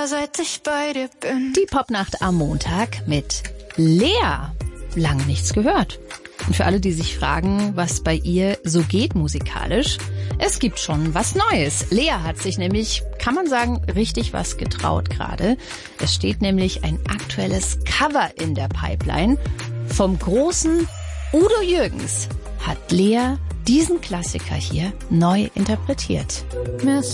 seit ich bei dir bin. Die Popnacht am Montag mit Lea. Lange nichts gehört. Und für alle, die sich fragen, was bei ihr so geht musikalisch, es gibt schon was Neues. Lea hat sich nämlich, kann man sagen, richtig was getraut gerade. Es steht nämlich ein aktuelles Cover in der Pipeline. Vom großen Udo Jürgens hat Lea diesen Klassiker hier neu interpretiert.